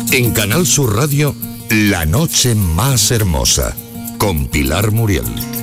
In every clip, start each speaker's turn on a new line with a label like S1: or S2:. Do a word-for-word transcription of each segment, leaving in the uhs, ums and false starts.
S1: En Canal Sur Radio, La Noche Más Hermosa, con Pilar Muriel.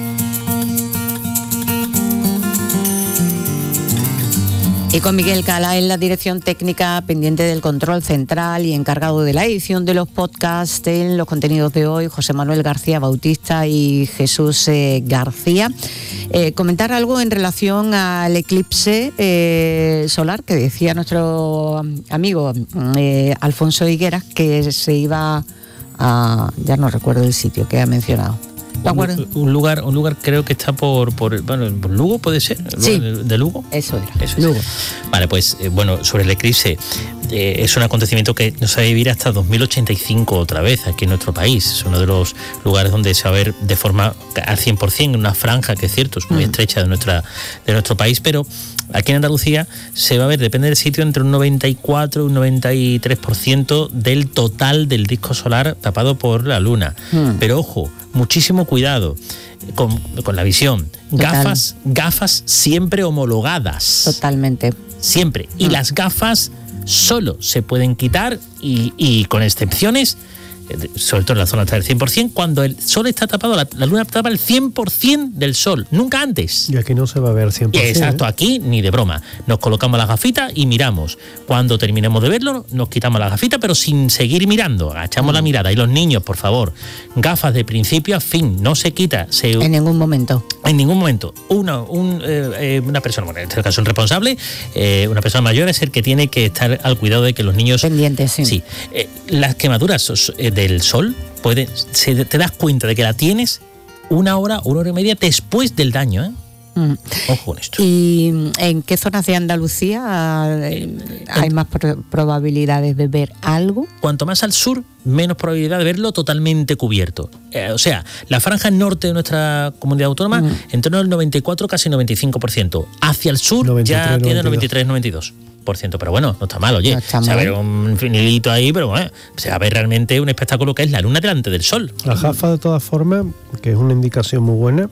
S2: Y con Miguel Cala en la dirección técnica, pendiente del control central y encargado de la edición de los podcasts en los contenidos de hoy, José Manuel García Bautista y Jesús eh, García. Eh, comentar algo en relación al eclipse eh, solar que decía nuestro amigo eh, Alfonso Higueras, que se iba a... ya no recuerdo el sitio que ha mencionado.
S3: Un, un lugar, un lugar creo que está por, por bueno, por Lugo, puede ser,
S2: sí,
S3: de, de Lugo.
S2: Eso era.
S3: Eso
S2: Lugo.
S3: Es. Vale, pues eh, bueno, sobre el eclipse, eh, es un acontecimiento que nos va a vivir hasta dos mil ochenta y cinco otra vez aquí en nuestro país. Es uno de los lugares donde se va a ver de forma al cien por ciento, en una franja que es cierto, es muy mm. estrecha de nuestra de nuestro país, pero aquí en Andalucía se va a ver, depende del sitio, entre un noventa y cuatro y un noventa y tres por ciento del total del disco solar tapado por la luna. Mm. Pero ojo, muchísimo cuidado con, con la visión. Total. Gafas, gafas siempre homologadas.
S2: Totalmente.
S3: Siempre. Y mm. las gafas solo se pueden quitar y, y con excepciones, sobre todo en la zona del cien por ciento, cuando el sol está tapado, la, la luna tapa el cien por ciento del sol, nunca antes.
S4: Y aquí no se va a ver cien por ciento.
S3: Exacto, ¿eh? Aquí ni de broma. Nos colocamos las gafitas y miramos. Cuando terminemos de verlo, nos quitamos las gafitas, pero sin seguir mirando. Agachamos mm. la mirada. Y los niños, por favor, gafas de principio a fin, no se quita. Se...
S2: En ningún momento.
S3: En ningún momento. Una, un, eh, una persona, bueno, en este caso un responsable, eh, una persona mayor es el que tiene que estar al cuidado de que los niños...
S2: Pendientes, sí.
S3: Sí. Eh, las quemaduras eh, del sol, puede, se, te das cuenta de que la tienes una hora, una hora y media después del daño, ¿eh? Mm. Ojo con esto.
S2: ¿Y en qué zonas de Andalucía eh, hay más pro- probabilidades de ver algo?
S3: Cuanto más al sur, menos probabilidad de verlo totalmente cubierto. Eh, o sea, la franja norte de nuestra comunidad autónoma, mm. en torno al noventa y cuatro, casi noventa y cinco por ciento. Hacia el sur noventa y tres, ya tiene noventa y tres, noventa y dos por ciento. Pero bueno, no está mal, oye. No está mal. Se va a ver un finilito ahí, pero bueno, se va a ver realmente un espectáculo que es la luna delante del sol.
S4: Las gafas, de todas formas, que es una indicación muy buena,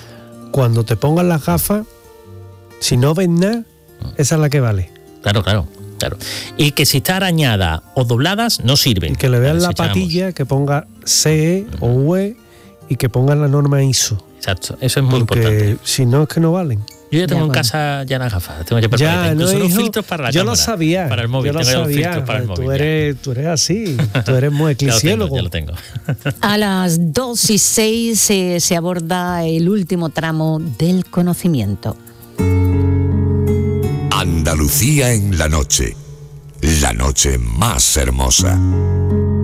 S4: cuando te pongas las gafas, si no ves nada, esa es la que vale.
S3: Claro, claro, claro. Y que si está arañada o dobladas, no sirven.
S4: Y que le vean la patilla, que ponga C E o U E y que pongan la norma I S O.
S3: Exacto, eso es muy
S4: porque
S3: importante.
S4: Si no, es que no valen.
S3: Yo ya tengo
S2: ya,
S3: en
S2: bueno.
S3: casa ya las gafas, tengo ya preparadas.
S4: Ya,
S3: Incluso
S4: no,
S3: los
S4: hijo,
S3: filtros para la
S4: yo
S3: cámara.
S4: Lo sabía,
S3: para el móvil,
S4: yo lo
S3: tengo
S4: sabía.
S3: los filtros para el móvil.
S4: Tú eres, tú eres así, tú eres muy eclesiólogo.
S3: Ya lo tengo, ya lo tengo.
S2: A las dos y seis eh, se aborda el último tramo del conocimiento.
S1: Andalucía en la noche, la noche más hermosa.